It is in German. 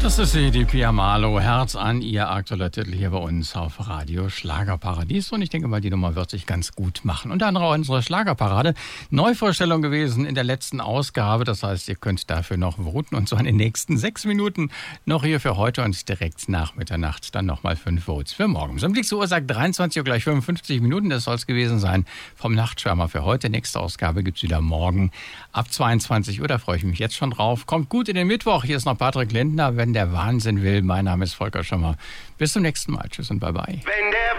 Das ist die Pia Malo, Herz an ihr aktueller Titel hier bei uns auf Radio Schlagerparadies. Und ich denke mal, die Nummer wird sich ganz gut machen. Unter anderem auch unsere Schlagerparade. Neuvorstellung gewesen in der letzten Ausgabe. Das heißt, ihr könnt dafür noch voten und so in den nächsten 6 Minuten noch hier für heute und direkt nach Mitternacht dann nochmal 5 Votes für morgen. So im Blick zur Uhr sagt 23 Uhr gleich 55 Minuten. Das soll es gewesen sein vom Nachtschwärmer für heute. Nächste Ausgabe gibt's wieder morgen ab 22 Uhr. Da freue ich mich jetzt schon drauf. Kommt gut in den Mittwoch. Hier ist noch Patrick Lindner, wenn der Wahnsinn will. Mein Name ist Volker Schommer. Bis zum nächsten Mal. Tschüss und bye bye. Wenn der